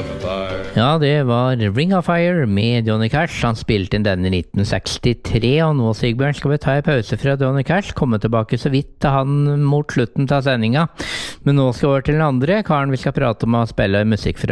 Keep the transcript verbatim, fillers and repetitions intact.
of Fire. Ja, det var Ring of Fire med Johnny Cash. Han spilte inn denne i nitten sekstitre, og nå, Sigbjørn, skal vi ta en pause fra Johnny Cash, komme tilbake så vidt til han mot slutten av sendinga. Men nå skal vi over til den andre karen vi skal prate om å spille musikk fra.